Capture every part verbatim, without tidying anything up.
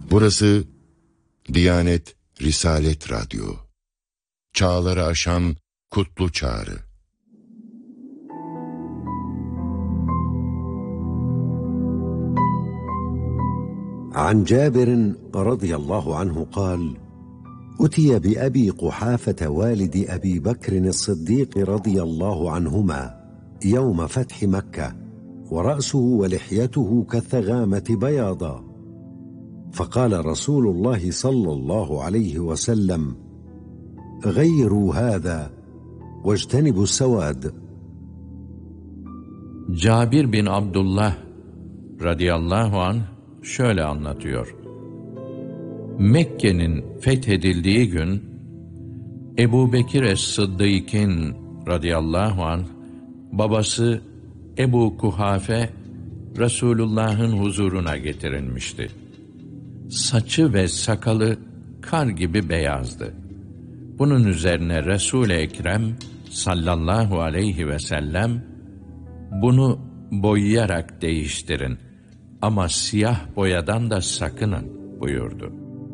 Burası Diyanet Risalet Radyo. Çağları aşan kutlu çağrı. عن جابر رضي الله عنه قال: أتي بأبي قحافة والد أبي بكر الصديق رضي الله عنهما يوم فتح مكة، ورأسه ولحيته كالثغامة بياضا، فقال رسول الله صلى الله عليه وسلم: غيروا هذا واجتنبوا السواد. Cabir bin Abdullah radıyallahu anh şöyle anlatıyor. Mekke'nin fethedildiği gün Ebu Bekir es-Sıddık'ın radıyallahu anh babası Ebu Kuhafe Resulullah'ın huzuruna getirilmişti. Saçı ve sakalı kar gibi beyazdı. Bunun üzerine Resul-i Ekrem sallallahu aleyhi ve sellem bunu boyayarak değiştirin ama siyah boyadan da sakının buyurdu.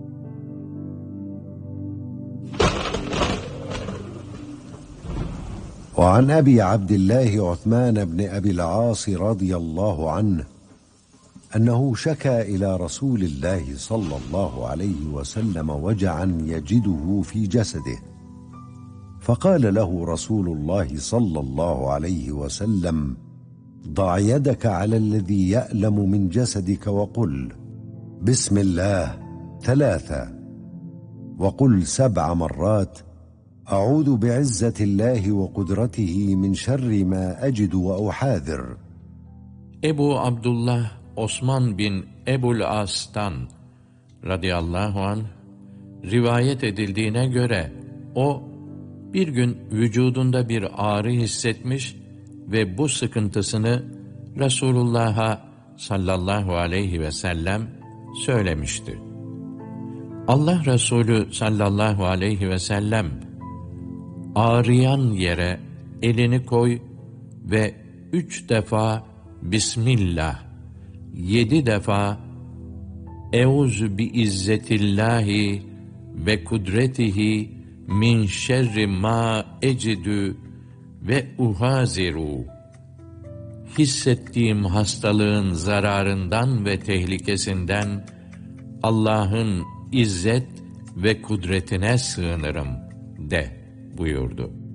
وعن أبي عبد الله عثمان بن أبي العاص رضي الله عنه أنه شكى إلى رسول الله صلى الله عليه وسلم وجعا يجده في جسده، فقال له رسول الله صلى الله عليه وسلم: ضع يدك على الذي يألم من جسدك وقل بسم الله ثلاثة، وقل سبع مرات أعوذ بعزة الله وقدرته من شر ما أجد وأحاذر. Ebu Abdullah Osman bin Ebul As'tan radıyallahu anh rivayet edildiğine göre o bir gün vücudunda bir ağrı hissetmiş ve bu sıkıntısını Resulullah'a sallallahu aleyhi ve sellem söylemişti. Allah Resulü sallallahu aleyhi ve sellem ağrıyan yere elini koy ve üç defa Bismillah, yedi defa Euzu bi izzetillahi ve kudretihi min şerri ma ecidü ve uhaziru, hissettiğim hastalığın zararından ve tehlikesinden Allah'ın izzet ve kudretine sığınırım de buyurdu.